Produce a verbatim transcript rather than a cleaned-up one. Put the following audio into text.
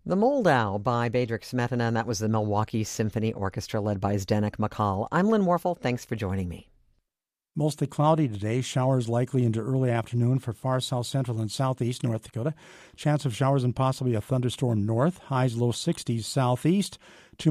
The Moldau by Bedřich Smetana, and that was the Milwaukee Symphony Orchestra led by Zdeněk Makal. I'm Lynn Warfel. Thanks for joining me. Mostly cloudy today. Showers likely into early afternoon for far south central and southeast North Dakota. Chance of showers and possibly a thunderstorm north. Highs low sixties southeast.